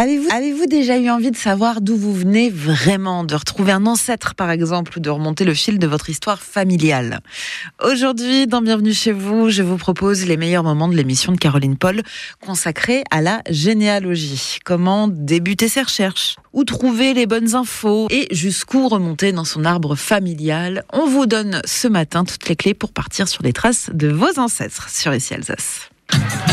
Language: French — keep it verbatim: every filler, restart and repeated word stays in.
Avez-vous, avez-vous déjà eu envie de savoir d'où vous venez vraiment, de retrouver un ancêtre par exemple, ou de remonter le fil de votre histoire familiale? Aujourd'hui, dans Bienvenue chez vous, je vous propose les meilleurs moments de l'émission de Caroline Paul consacrée à la généalogie. Comment débuter ses recherches, où trouver les bonnes infos et jusqu'où remonter dans son arbre familial. On vous donne ce matin toutes les clés pour partir sur les traces de vos ancêtres sur Ici Alsace.